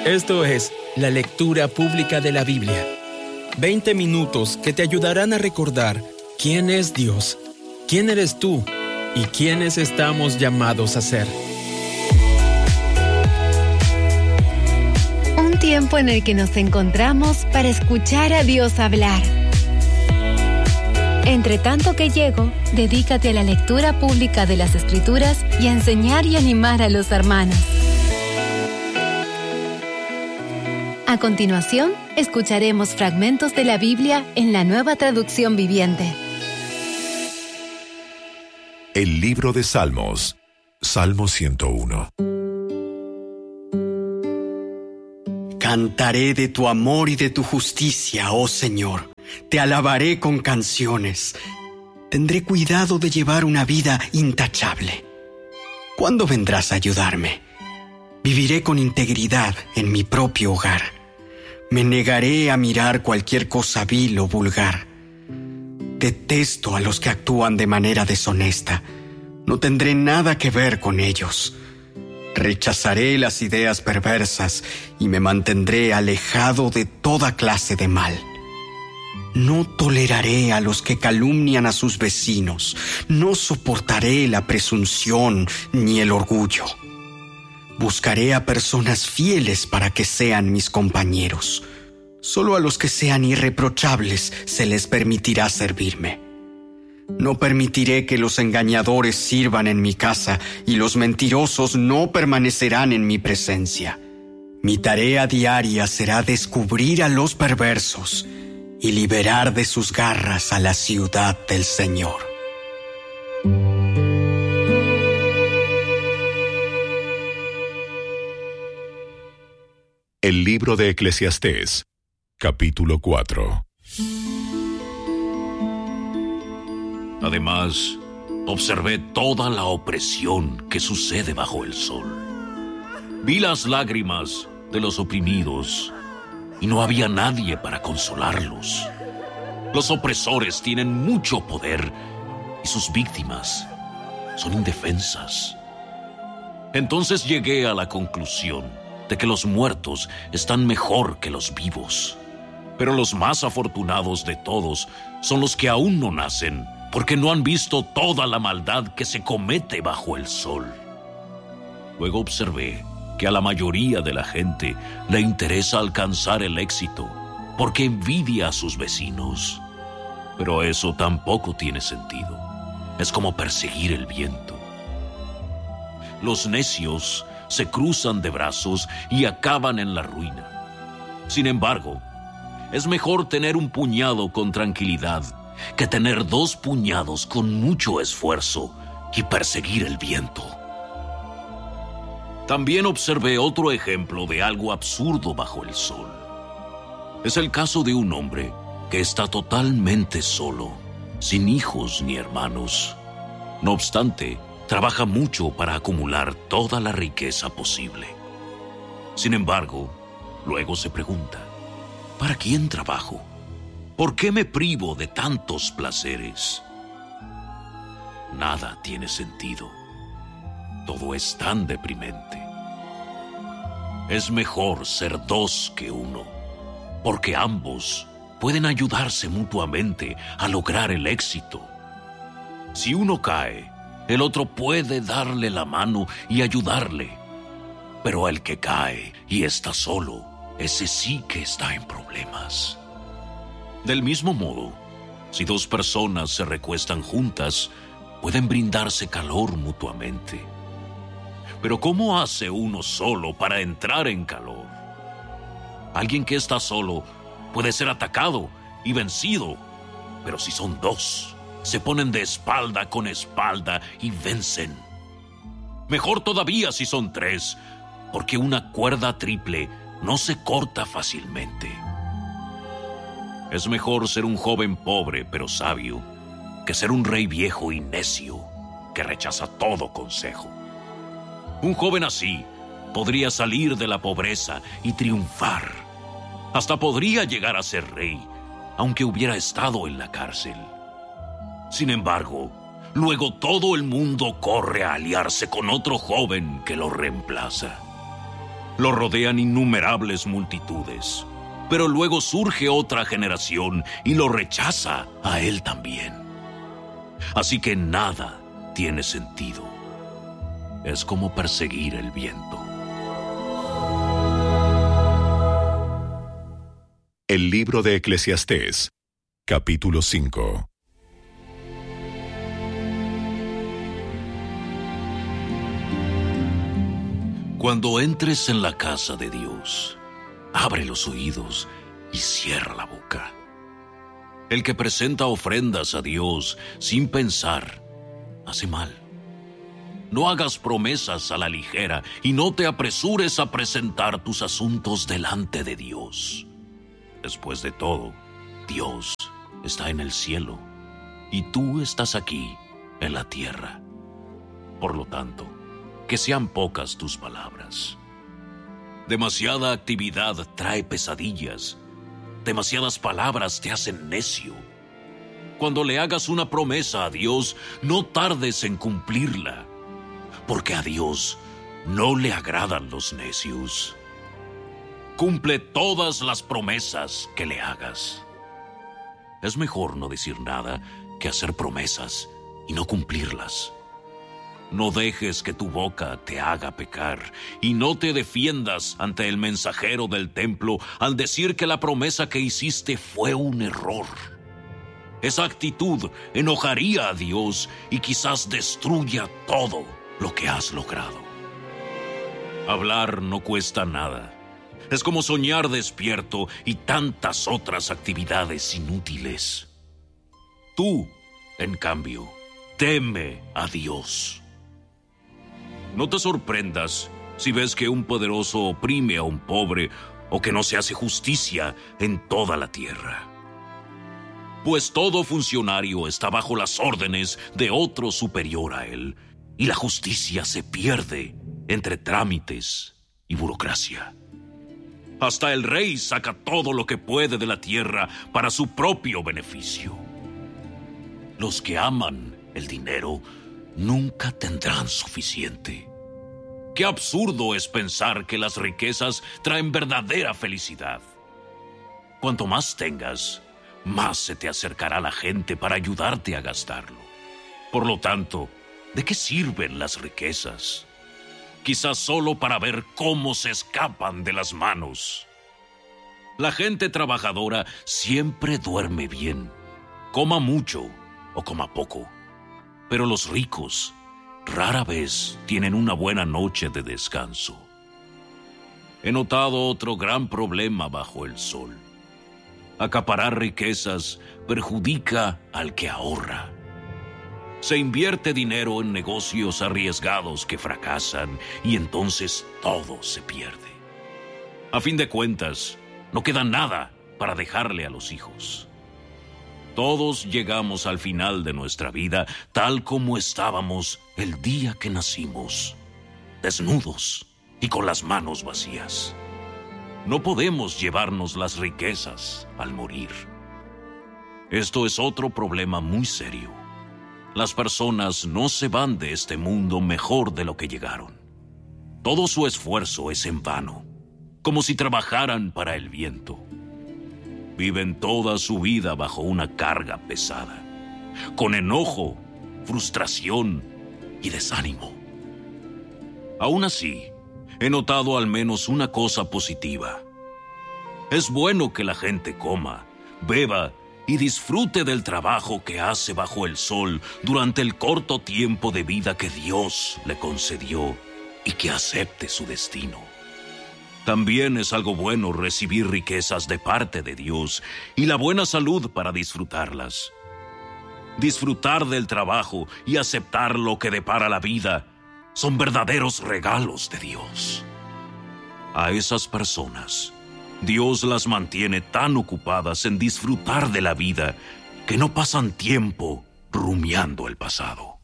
Esto es la lectura pública de la Biblia. 20 minutos que te ayudarán a recordar quién es Dios, quién eres tú y quiénes estamos llamados a ser. Un tiempo en el que nos encontramos para escuchar a Dios hablar. Entre tanto que llego, dedícate a la lectura pública de las Escrituras y a enseñar y animar a los hermanos. A continuación, escucharemos fragmentos de la Biblia en la Nueva Traducción Viviente. El libro de Salmos, Salmo 101. Cantaré de tu amor y de tu justicia, oh Señor. Te alabaré con canciones. Tendré cuidado de llevar una vida intachable. ¿Cuándo vendrás a ayudarme? Viviré con integridad en mi propio hogar. Me negaré a mirar cualquier cosa vil o vulgar. Detesto a los que actúan de manera deshonesta. No tendré nada que ver con ellos. Rechazaré las ideas perversas y me mantendré alejado de toda clase de mal. No toleraré a los que calumnian a sus vecinos. No soportaré la presunción ni el orgullo. Buscaré a personas fieles para que sean mis compañeros. Solo a los que sean irreprochables se les permitirá servirme. No permitiré que los engañadores sirvan en mi casa y los mentirosos no permanecerán en mi presencia. Mi tarea diaria será descubrir a los perversos y liberar de sus garras a la ciudad del Señor. El libro de Eclesiastés, capítulo 4. Además, observé toda la opresión que sucede bajo el sol. Vi las lágrimas de los oprimidos y no había nadie para consolarlos. Los opresores tienen mucho poder y sus víctimas son indefensas. Entonces llegué a la conclusión de que los muertos están mejor que los vivos. Pero los más afortunados de todos son los que aún no nacen, porque no han visto toda la maldad que se comete bajo el sol. Luego observé que a la mayoría de la gente le interesa alcanzar el éxito, porque envidia a sus vecinos. Pero eso tampoco tiene sentido. Es como perseguir el viento. Los necios se cruzan de brazos y acaban en la ruina. Sin embargo, es mejor tener un puñado con tranquilidad que tener 2 puñados con mucho esfuerzo y perseguir el viento. También observé otro ejemplo de algo absurdo bajo el sol. Es el caso de un hombre que está totalmente solo, sin hijos ni hermanos. No obstante, trabaja mucho para acumular toda la riqueza posible. Sin embargo, luego se pregunta, ¿para quién trabajo? ¿Por qué me privo de tantos placeres? Nada tiene sentido. Todo es tan deprimente. Es mejor ser 2 que 1, porque ambos pueden ayudarse mutuamente a lograr el éxito. Si uno cae, el otro puede darle la mano y ayudarle. Pero el que cae y está solo, ese sí que está en problemas. Del mismo modo, si 2 personas se recuestan juntas, pueden brindarse calor mutuamente. Pero ¿cómo hace uno solo para entrar en calor? Alguien que está solo puede ser atacado y vencido, pero si son 2, se ponen de espalda con espalda y vencen. Mejor todavía si son 3, porque una cuerda triple no se corta fácilmente. Es mejor ser un joven pobre pero sabio que ser un rey viejo y necio que rechaza todo consejo. Un joven así podría salir de la pobreza y triunfar. Hasta podría llegar a ser rey, aunque hubiera estado en la cárcel. Sin embargo, luego todo el mundo corre a aliarse con otro joven que lo reemplaza. Lo rodean innumerables multitudes, pero luego surge otra generación y lo rechaza a él también. Así que nada tiene sentido. Es como perseguir el viento. El libro de Eclesiastés, capítulo 5. Cuando entres en la casa de Dios, abre los oídos y cierra la boca. El que presenta ofrendas a Dios sin pensar, hace mal. No hagas promesas a la ligera y no te apresures a presentar tus asuntos delante de Dios. Después de todo, Dios está en el cielo y tú estás aquí en la tierra. Por lo tanto, que sean pocas tus palabras. Demasiada actividad trae pesadillas. Demasiadas palabras te hacen necio. Cuando le hagas una promesa a Dios, no tardes en cumplirla, porque a Dios no le agradan los necios. Cumple todas las promesas que le hagas. Es mejor no decir nada que hacer promesas y no cumplirlas. No dejes que tu boca te haga pecar y no te defiendas ante el mensajero del templo al decir que la promesa que hiciste fue un error. Esa actitud enojaría a Dios y quizás destruya todo lo que has logrado. Hablar no cuesta nada. Es como soñar despierto y tantas otras actividades inútiles. Tú, en cambio, teme a Dios. No te sorprendas si ves que un poderoso oprime a un pobre o que no se hace justicia en toda la tierra. Pues todo funcionario está bajo las órdenes de otro superior a él, y la justicia se pierde entre trámites y burocracia. Hasta el rey saca todo lo que puede de la tierra para su propio beneficio. Los que aman el dinero nunca tendrán suficiente. Qué absurdo es pensar que las riquezas traen verdadera felicidad. Cuanto más tengas, más se te acercará la gente para ayudarte a gastarlo. Por lo tanto, ¿de qué sirven las riquezas? Quizás solo para ver cómo se escapan de las manos. La gente trabajadora siempre duerme bien, coma mucho o coma poco. Pero los ricos rara vez tienen una buena noche de descanso. He notado otro gran problema bajo el sol. Acaparar riquezas perjudica al que ahorra. Se invierte dinero en negocios arriesgados que fracasan y entonces todo se pierde. A fin de cuentas, no queda nada para dejarle a los hijos. Todos llegamos al final de nuestra vida tal como estábamos el día que nacimos, desnudos y con las manos vacías. No podemos llevarnos las riquezas al morir. Esto es otro problema muy serio. Las personas no se van de este mundo mejor de lo que llegaron. Todo su esfuerzo es en vano, como si trabajaran para el viento. Viven toda su vida bajo una carga pesada, con enojo, frustración y desánimo. Aún así, he notado al menos una cosa positiva. Es bueno que la gente coma, beba y disfrute del trabajo que hace bajo el sol durante el corto tiempo de vida que Dios le concedió y que acepte su destino. También es algo bueno recibir riquezas de parte de Dios y la buena salud para disfrutarlas. Disfrutar del trabajo y aceptar lo que depara la vida son verdaderos regalos de Dios. A esas personas, Dios las mantiene tan ocupadas en disfrutar de la vida que no pasan tiempo rumiando el pasado.